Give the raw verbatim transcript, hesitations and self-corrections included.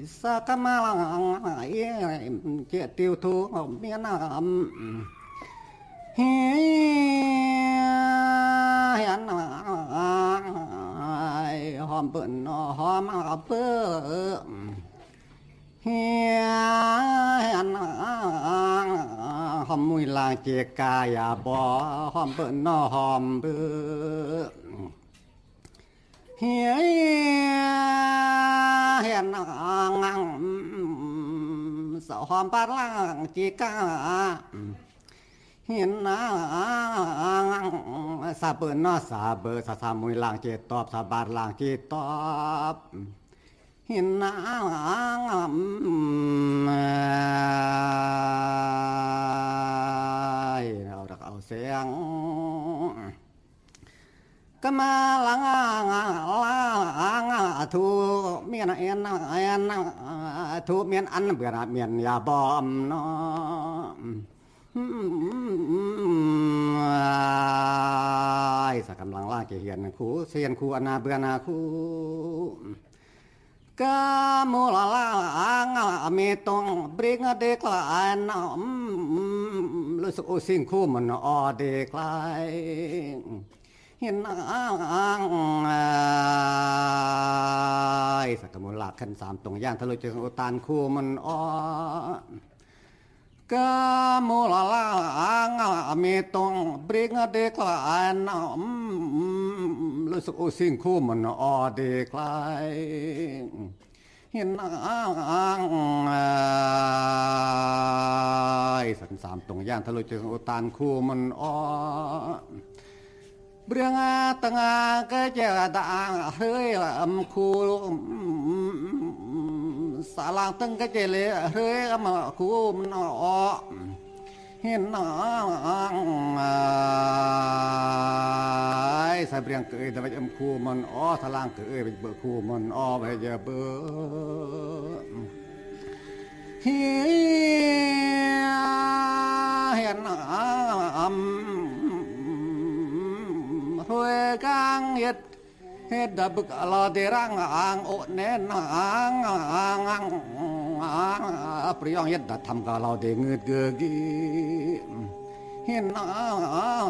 sa cam ai chia tiêu thu miền nam hiền hòm bận hòm bơ hiền hòm mùi làng chia cà ya bò hòm bận hòm bơ hiền hiền sợ hòm bát làng chia cà hiền sa bơ nó sa bơ sa sa mùi làng chia tọp sa bát làng chia tọp hiềnเอาดักเอาเสียงก็มาลังลังทูเมียนเอ็นเอ็นทูเมียนอันเบียนเมียนยาบอมเนาะสักกำลังล่าเกียนคู่เสียนคู่อนาเบือนาคู่ก็มูลลางมีตรงบริงเด็กลายน้ำรู้สึกอุสิงคู่มันออเด็กลายเห็นสักมูลลาขันสามตรงย่างทะลุจึงอุตานคู่มันออก็มูลลางมีตรงบริงเด็กลายน้ำรู้สึกอุสิงคู่มันออเด็กลายเห็นสันสามตรงย่างทะลุจึงอุตานคู่มันออเรื่องตั้งก็จะด่าเฮ้ยอมคู่สาลางตั้งก็จะเลยเฮ้ยมาคู่มันออเห็นสายเรียงเกยแต่ว่าอมคู่มันออสาลางเกยเป็นเบอร์คู่มันออไปจะเบอร์เฮียเห็นอมรวยกังเฮ็ดเฮ็ดดับกลอเดรังอ่างโอเนนอ่างอ่างอ่างปริยองเฮ็ดดัดทำกลอเดงืดเกกีเห็น